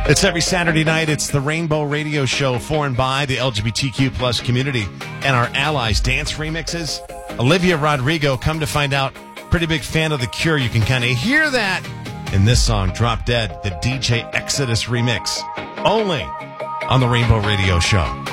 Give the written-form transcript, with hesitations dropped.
It's every Saturday night. It's the Rainbow Radio Show for and by the LGBTQ plus community and our allies. Dance remixes. Olivia Rodrigo, come to find out, pretty big fan of The Cure. You can kind of hear that in this song, Drop Dead, the DJ Exodus remix. Only on the Rainbow Radio Show.